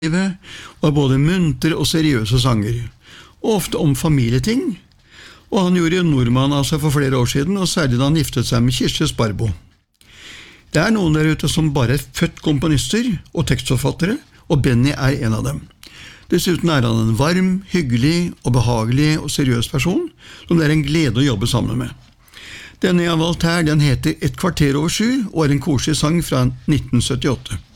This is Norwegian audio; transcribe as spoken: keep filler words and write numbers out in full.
og er både muntre og seriøse sanger, og ofte om familieting, og han gjorde nordmann av seg for flere år siden, og særlig da han giftet seg med Kirsti Sparbo. Det er noen der ute som bare er født komponister og tekstforfattere, og Benny er en av dem. Dessuten er han en varm, hyggelig og behagelig og seriøs person, som det er en glede å jobbe sammen med. Denne jeg har valgt her, den heter Et kvarter over sju, og er en koselig sang fra nitten syttiåtte.